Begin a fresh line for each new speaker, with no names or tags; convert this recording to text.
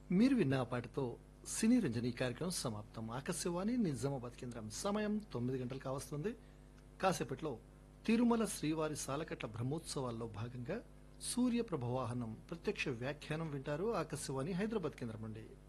మీరు విన్న ఆ పాటతో సినీ రంజని కార్యక్రమం సమాప్తం. ఆకాశవాణి నిజామాబాద్ కేంద్రం సమయం 9 గంటలు కావస్తుంది. కాసేపట్లో తిరుమల శ్రీవారి సాలకట్ల బ్రహ్మోత్సవాల్లో భాగంగా సూర్యప్రభ వాహనం ప్రత్యక్ష వ్యాఖ్యానం వింటారు ఆకాశవాణి హైదరాబాద్ కేంద్రం నుండి.